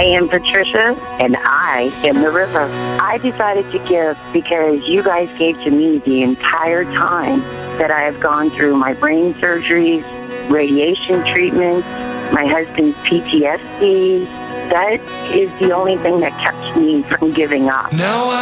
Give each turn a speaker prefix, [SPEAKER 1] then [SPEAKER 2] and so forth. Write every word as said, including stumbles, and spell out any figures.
[SPEAKER 1] I am Patricia, and I am the river. I decided to give because you guys gave to me the entire time that I have gone through my brain surgeries, radiation treatments, my husband's P T S D. That is the only thing that kept me from giving up.
[SPEAKER 2] Now